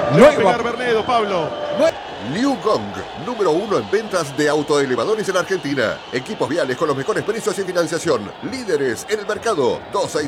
Le va a pegar Bernedo, Pablo. Liu Gong, número 1 en ventas de autoelevadores en Argentina. Equipos viales con los mejores precios y financiación. Líderes en el mercado.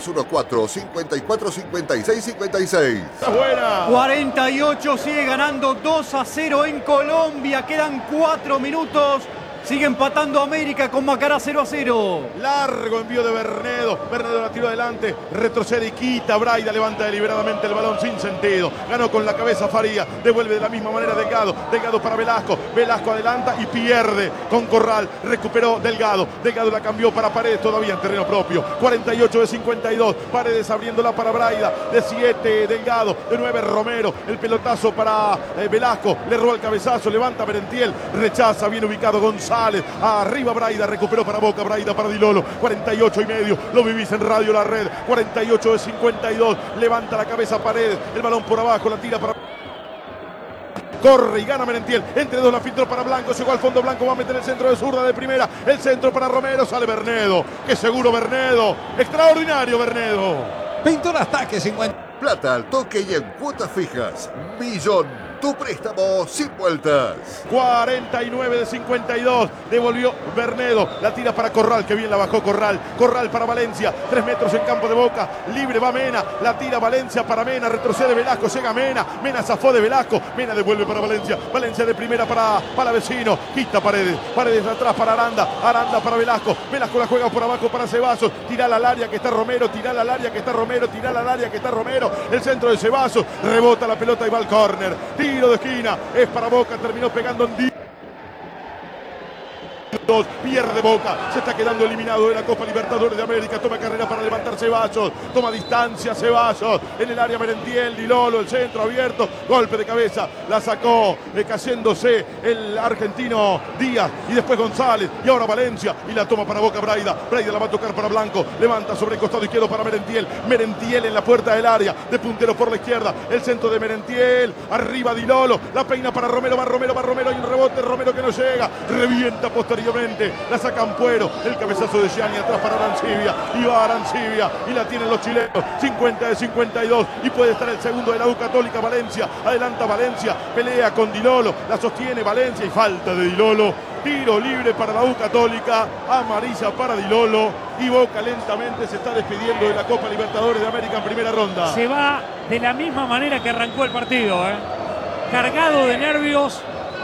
2614-545656. ¡Está buena! 48 sigue ganando 2-0 en Colombia. Quedan 4 minutos. Sigue empatando América con Macará 0-0. Largo envío de Bernedo. Bernedo la tiró adelante. Retrocede y quita. Braida levanta deliberadamente el balón sin sentido. Ganó con la cabeza Faría. Devuelve de la misma manera Delgado. Delgado para Velasco. Velasco adelanta y pierde con Corral. Recuperó Delgado. Delgado la cambió para Paredes todavía en terreno propio. 48 de 52. Paredes abriéndola para Braida. De 7 Delgado. De 9 Romero. El pelotazo para Velasco. Le roba el cabezazo. Levanta Merentiel. Rechaza. Bien ubicado González. Arriba Braida, recuperó para Boca, Braida para Di Lolo, 48 y medio, lo vivís en Radio La Red, 48 de 52, levanta la cabeza Paredes, el balón por abajo, la tira para... Corre y gana Merentiel, entre dos la filtró para Blanco, llegó al fondo Blanco, va a meter el centro de zurda de primera, el centro para Romero, sale Bernedo, que seguro Bernedo, extraordinario Bernedo. Pintó el ataque, 50. Plata al toque y en cuotas fijas. Millón. Tu préstamo sin vueltas. 49 de 52. Devolvió Bernedo. La tira para Corral. Que bien la bajó Corral. Corral para Valencia. 3 metros en campo de Boca. Libre va Mena. La tira Valencia para Mena. Retrocede Velasco. Llega Mena. Mena zafó de Velasco. Mena devuelve para Valencia. Valencia de primera para Vecino. Quita Paredes. Paredes atrás para Aranda. Aranda para Velasco. Velasco la juega por abajo para Ceballos. Tira al área que está Romero. Tira al área que está Romero. Tira al área que está Romero. El centro de Ceballos. Rebota la pelota y va al córner. Tiro de esquina, es para Boca, terminó pegando en pierde Boca, se está quedando eliminado de la Copa Libertadores de América, toma carrera para levantar Ceballos, toma distancia Ceballos, en el área Merentiel, Di Lolo, el centro abierto, golpe de cabeza, la sacó cayéndose el argentino Díaz y después González y ahora Valencia y la toma para Boca Braida, Braida la va a tocar para Blanco, levanta sobre el costado izquierdo para Merentiel, Merentiel en la puerta del área, de puntero por la izquierda, el centro de Merentiel, arriba Di Lolo, la peina para Romero, va Romero, hay un rebote, Romero que no llega, revienta posteriormente, la saca Ampuero, el cabezazo de Gianni atrás para Arancibia, y va Arancibia y la tienen los chilenos, 50 de 52 y puede estar el segundo de la U Católica. Valencia, adelanta Valencia, pelea con Di Lolo, la sostiene Valencia y falta de Di Lolo, tiro libre para la U Católica, amarilla para Di Lolo y Boca lentamente se está despidiendo de la Copa Libertadores de América en primera ronda. Se va de la misma manera que arrancó el partido, cargado de nervios,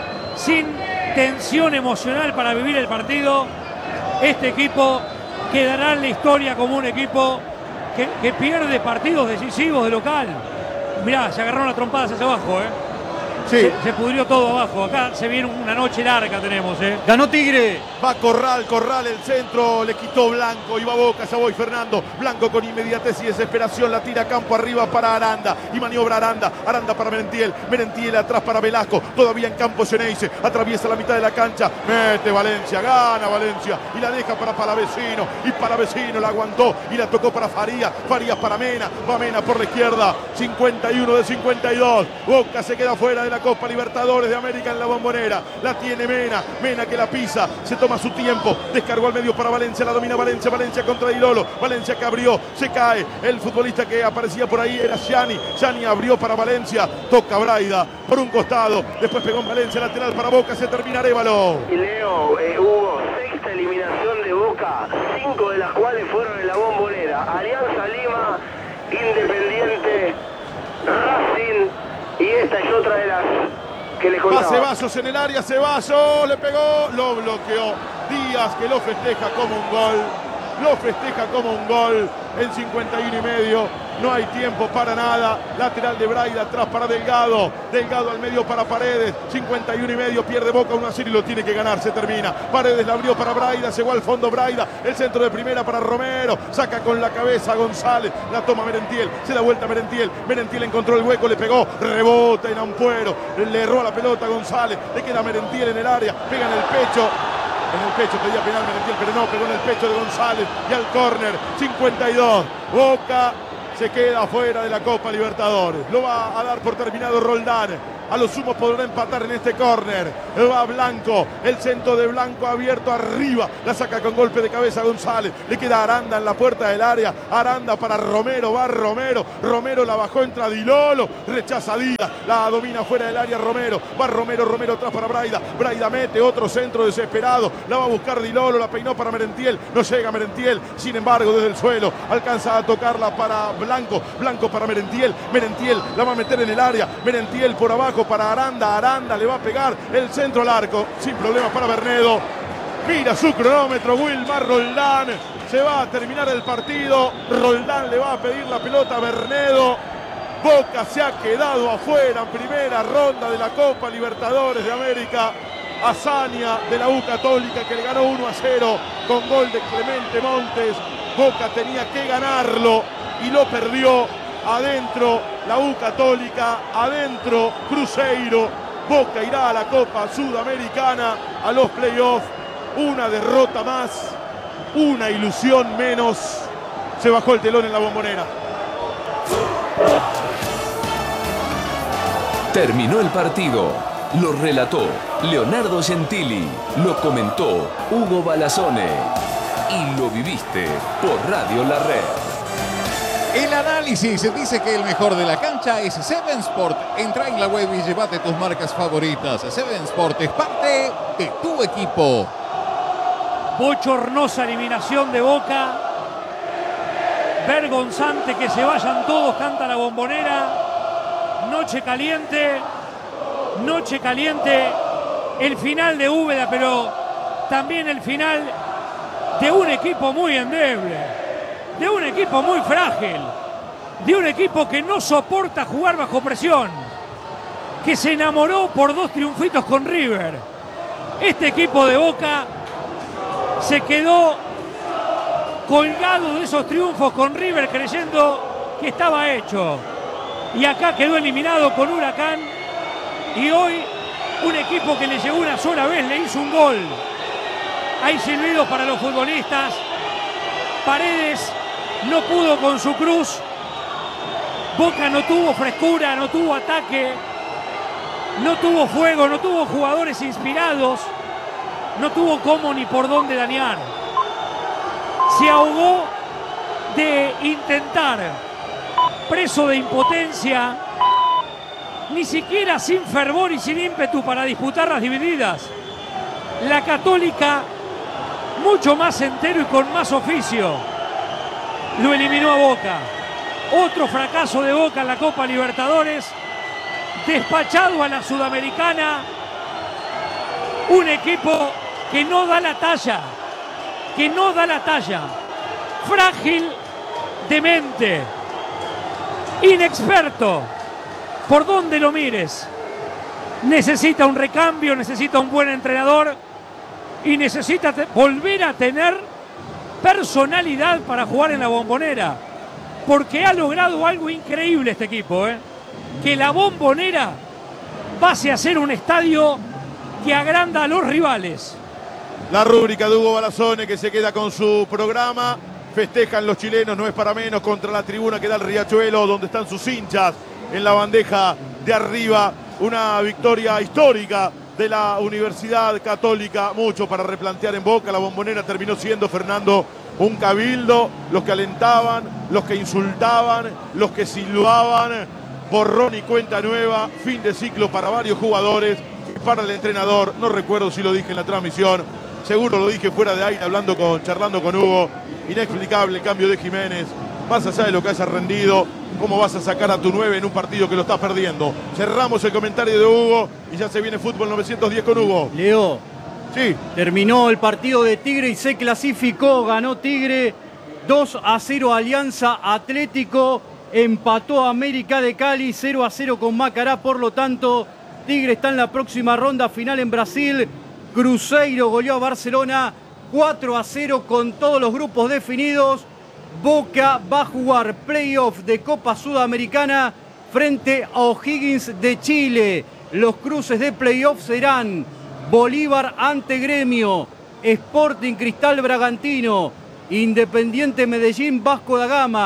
sin tensión emocional para vivir el partido. Este equipo quedará en la historia como un equipo que pierde partidos decisivos de local. Mirá, se agarraron las trompadas hacia abajo, Sí. Se pudrió todo abajo. Acá se viene una noche larga tenemos, Ganó Tigre. Va Corral el centro, le quitó Blanco y va Boca, ya voy Fernando. Blanco con inmediatez y desesperación, la tira campo arriba para Aranda y maniobra Aranda para Merentiel, Merentiel atrás para Velasco, todavía en campo Geneise, atraviesa la mitad de la cancha, mete Valencia, gana Valencia y la deja para Palavecino y Palavecino la aguantó y la tocó para Farías para Mena, va Mena por la izquierda, 51 de 52, Boca se queda fuera de la Copa Libertadores de América en la Bombonera, la tiene Mena que la pisa, se toma su tiempo, descargó al medio para Valencia, la domina Valencia contra Di Lolo, Valencia que abrió, se cae, el futbolista que aparecía por ahí era Gianni abrió para Valencia, toca Braida por un costado, después pegó en Valencia, lateral para Boca, se termina Arévalo. Y Leo, hubo sexta eliminación de Boca, 5 de las cuales fueron en la Bombonera, Alianza Lima, Independiente, Racing, y esta es otra de las que le contaba. Va Ceballos en el área, Ceballos le pegó, lo bloqueó Díaz, que lo festeja como un gol, en 51 y medio, no hay tiempo para nada, lateral de Braida atrás para Delgado al medio para Paredes, 51 y medio, pierde Boca 1-0 y lo tiene que ganar, se termina, Paredes la abrió para Braida, llegó al fondo Braida, el centro de primera para Romero, saca con la cabeza González, la toma Merentiel, se da vuelta Merentiel encontró el hueco, le pegó, rebota en Ampuero, le erró la pelota a González, le queda Merentiel en el área, pega en el pecho, pedía penal Merentiel, pero no, pegó en el pecho de González y al córner, 52, Boca se queda afuera de la Copa Libertadores. Lo va a dar por terminado Roldán. A lo sumo podrá empatar en este córner. Va Blanco, el centro de Blanco abierto arriba. La saca con golpe de cabeza González. Le queda Aranda en la puerta del área. Aranda para Romero, va Romero. Romero la bajó, entra Di Lolo. Rechaza Díaz, la domina fuera del área Romero. Va Romero, Romero atrás para Braida. Braida mete otro centro desesperado. La va a buscar Di Lolo, la peinó para Merentiel. No llega Merentiel, sin embargo desde el suelo alcanza a tocarla para Blanco. Blanco para Merentiel. Merentiel la va a meter en el área. Merentiel por abajo para Aranda. Aranda le va a pegar el centro al arco sin problemas para Bernedo. Mira su cronómetro Wilmar Roldán. Se va a terminar el partido. Roldán le va a pedir la pelota a Bernedo. Boca se ha quedado afuera en primera ronda de la Copa Libertadores de América. Hazaña de la U Católica que le ganó 1-0 con gol de Clemente Montes. Boca tenía que ganarlo y lo perdió. Adentro la U Católica, adentro Cruzeiro. Boca irá a la Copa Sudamericana, a los playoffs. Una derrota más, una ilusión menos. Se bajó el telón en la Bombonera. Terminó el partido. Lo relató Leonardo Gentili. Lo comentó Hugo Balazone. Y lo viviste por Radio La Red. El análisis dice que el mejor de la cancha es Seven Sport. Entra en la web y llévate tus marcas favoritas. Seven Sport es parte de tu equipo. Bochornosa eliminación de Boca. Vergonzante que se vayan todos, canta la Bombonera. Noche caliente. Noche caliente. El final de Úbeda, pero también el final de un equipo muy endeble. De un equipo muy frágil, de un equipo que no soporta jugar bajo presión, que se enamoró por 2 triunfitos con River. Este equipo de Boca se quedó colgado de esos triunfos con River creyendo que estaba hecho. Y acá quedó eliminado con Huracán y hoy un equipo que le llegó una sola vez, le hizo un gol. Hay silbidos para los futbolistas. Paredes no pudo con su cruz. Boca no tuvo frescura, no tuvo ataque, no tuvo fuego, no tuvo jugadores inspirados, no tuvo cómo ni por dónde dañar. Se ahogó de intentar, preso de impotencia, ni siquiera sin fervor y sin ímpetu para disputar las divididas. La Católica, mucho más entero y con más oficio, lo eliminó a Boca. Otro fracaso de Boca en la Copa Libertadores. Despachado a la Sudamericana. Un equipo que no da la talla. Que no da la talla. Frágil de mente. Inexperto. Por donde lo mires. Necesita un recambio, necesita un buen entrenador. Y necesita volver a tener personalidad para jugar en la Bombonera, porque ha logrado algo increíble este equipo, que la Bombonera pase a ser un estadio que agranda a los rivales. La rúbrica de Hugo Balazone que se queda con su programa. Festejan los chilenos, no es para menos, contra la tribuna que da el Riachuelo, donde están sus hinchas en la bandeja de arriba. Una victoria histórica de la Universidad Católica, mucho para replantear en Boca. La Bombonera terminó siendo, Fernando, un cabildo, los que alentaban, los que insultaban, los que silbaban, borrón y cuenta nueva, fin de ciclo para varios jugadores, para el entrenador. No recuerdo si lo dije en la transmisión, seguro lo dije fuera de aire, charlando con Hugo. Inexplicable el cambio de Jiménez, más allá de lo que haya rendido. ¿Cómo vas a sacar a tu 9 en un partido que lo estás perdiendo? Cerramos el comentario de Hugo y ya se viene Fútbol 910 con Hugo. Leo, sí. Terminó el partido de Tigre y se clasificó. Ganó Tigre 2-0 Alianza Atlético. Empató América de Cali 0-0 con Macará. Por lo tanto, Tigre está en la próxima ronda final en Brasil. Cruzeiro goleó a Barcelona 4-0 con todos los grupos definidos. Boca va a jugar playoff de Copa Sudamericana frente a O'Higgins de Chile. Los cruces de playoff serán Bolívar ante Gremio, Sporting Cristal Bragantino, Independiente Medellín Vasco da Gama,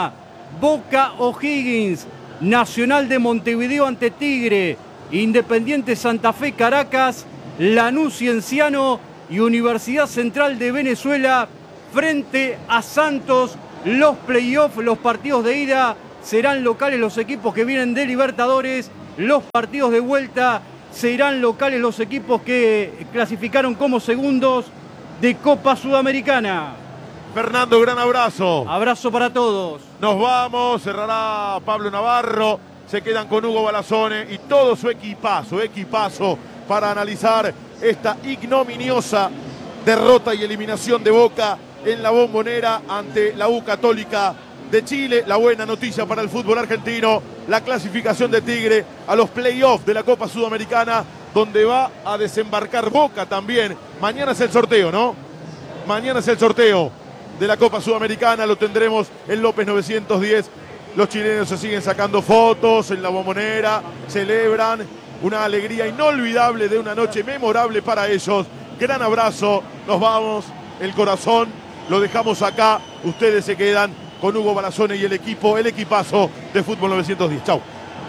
Boca O'Higgins, Nacional de Montevideo ante Tigre, Independiente Santa Fe Caracas, Lanús Cienciano y Universidad Central de Venezuela frente a Santos. Los playoffs, los partidos de ida serán locales los equipos que vienen de Libertadores, los partidos de vuelta serán locales los equipos que clasificaron como segundos de Copa Sudamericana. Fernando, gran abrazo. Abrazo para todos. Nos vamos, cerrará Pablo Navarro, se quedan con Hugo Balazone y todo su equipazo para analizar esta ignominiosa derrota y eliminación de Boca en la Bombonera ante la U Católica de Chile. La buena noticia para el fútbol argentino, la clasificación de Tigre a los playoffs de la Copa Sudamericana, donde va a desembarcar Boca también. Mañana es el sorteo, ¿no? Mañana es el sorteo de la Copa Sudamericana, lo tendremos en López 910. Los chilenos se siguen sacando fotos en la Bombonera, celebran una alegría inolvidable de una noche memorable para ellos. Gran abrazo, nos vamos, el corazón lo dejamos acá, ustedes se quedan con Hugo Balazone y el equipazo de Fútbol 910. Chau.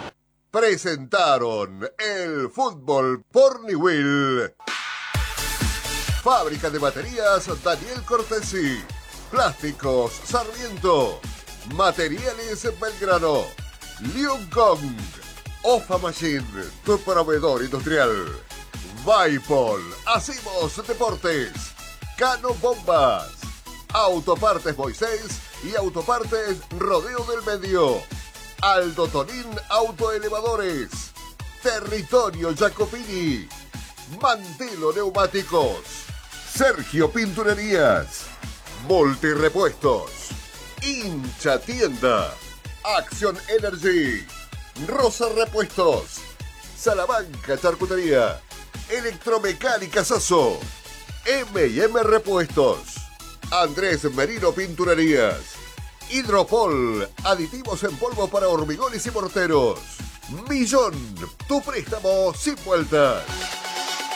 Presentaron el fútbol por Niwil. Fábrica de baterías Daniel Cortesi. Plásticos Sarmiento. Materiales Belgrano. Liuncong. Ofa Machine, tu proveedor industrial. Vaipol. Hacemos deportes. Cano Bombas. Autopartes Moisés y Autopartes Rodeo del Medio. Aldo Tonín Autoelevadores. Territorio Jacopini. Mantelo Neumáticos. Sergio Pinturerías. Multirepuestos. Hincha Tienda. Acción Energy. Rosa Repuestos. Salamanca Charcutería. Electromecánica Sasso. M&M Repuestos. Andrés Merino Pinturerías. Hidropol, aditivos en polvo para hormigones y morteros. Millón, tu préstamo sin vueltas.